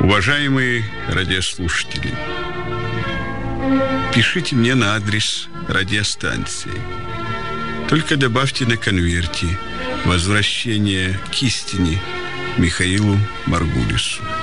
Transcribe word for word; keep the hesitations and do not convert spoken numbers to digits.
Уважаемые радиослушатели, пишите мне на адрес радиостанции. Только добавьте на конверте «Возвращение к истине» Михаилу Маргулису.